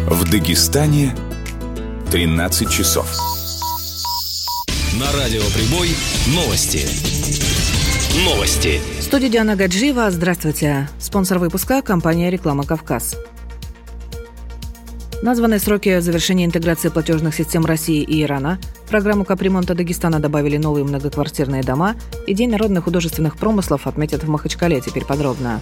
В Дагестане 13 часов. На радио «Прибой» новости. Новости. В студии Диана Гаджиева. Здравствуйте. Спонсор выпуска – компания «Реклама Кавказ». Названы сроки завершения интеграции платежных систем России и Ирана. В программу капремонта Дагестана добавили новые многоквартирные дома. И День народных художественных промыслов отметят в Махачкале. Теперь подробно.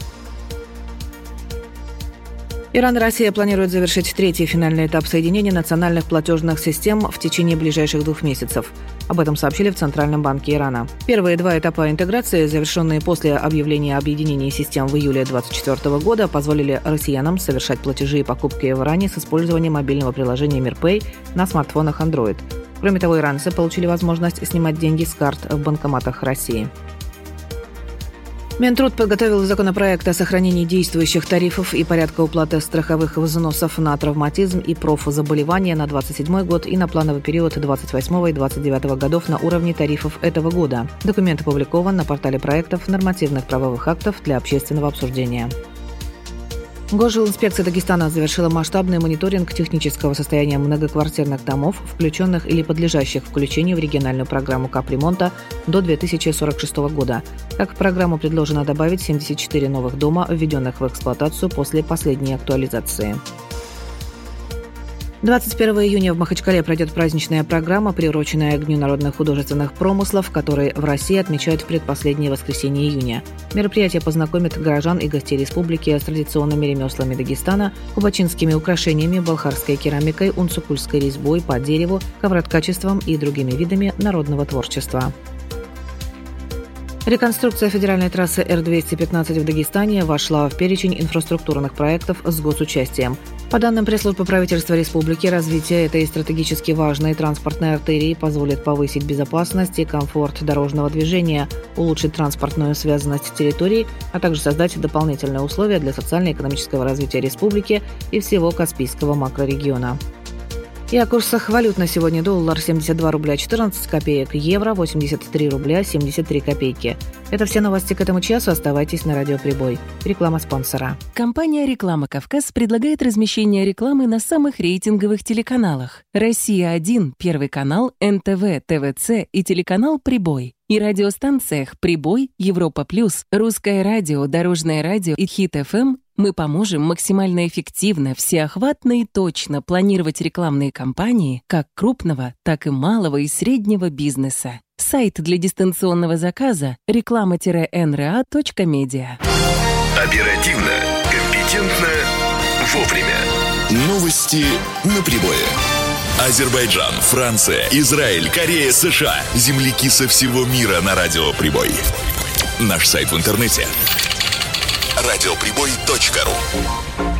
Иран и Россия планируют завершить третий финальный этап соединения национальных платежных систем в течение ближайших 2 месяцев. Об этом сообщили в Центральном банке Ирана. Первые 2 этапа интеграции, завершенные после объявления объединения систем в июле 2024 года, позволили россиянам совершать платежи и покупки в Иране с использованием мобильного приложения Мирпэй на смартфонах Android. Кроме того, иранцы получили возможность снимать деньги с карт в банкоматах России. Минтруд подготовил законопроект о сохранении действующих тарифов и порядка уплаты страховых взносов на травматизм и профзаболевания на 2027 год и на плановый период 2028 и 2029 годов на уровне тарифов этого года. Документ опубликован на портале проектов нормативных правовых актов для общественного обсуждения. Госжилинспекция Дагестана завершила масштабный мониторинг технического состояния многоквартирных домов, включенных или подлежащих включению в региональную программу капремонта до 2046 года. Как в программу предложено добавить 74 новых дома, введенных в эксплуатацию после последней актуализации. 21 июня в Махачкале пройдет праздничная программа, приуроченная к Дню народных художественных промыслов, который в России отмечают в предпоследнее воскресенье июня. Мероприятие познакомит горожан и гостей республики с традиционными ремеслами Дагестана, кубачинскими украшениями, балхарской керамикой, унцукульской резьбой по дереву, ковроткачеством и другими видами народного творчества. Реконструкция федеральной трассы Р-215 в Дагестане вошла в перечень инфраструктурных проектов с госучастием. По данным пресс-службы правительства республики, развитие этой стратегически важной транспортной артерии позволит повысить безопасность и комфорт дорожного движения, улучшить транспортную связанность территорий, а также создать дополнительные условия для социально-экономического развития республики и всего Каспийского макрорегиона. И о курсах валют на сегодня: доллар 72 рубля 14 копеек, евро 83 рубля 73 копейки. Это все новости к этому часу. Оставайтесь на радио «Прибой». Реклама спонсора. Компания «Реклама Кавказ» предлагает размещение рекламы на самых рейтинговых телеканалах: «Россия-1», Первый канал, НТВ, ТВЦ и телеканал «Прибой». И радиостанциях «Прибой», «Европа Плюс», «Русское радио», «Дорожное радио» и «Хит-ФМ». Мы поможем максимально эффективно, всеохватно и точно планировать рекламные кампании как крупного, так и малого и среднего бизнеса. Сайт для дистанционного заказа – реклама-nra.media. Оперативно, компетентно, вовремя. Новости на Прибое. Азербайджан, Франция, Израиль, Корея, США. Земляки со всего мира на радио «Прибой». Наш сайт в интернете – радиоприбой.ру.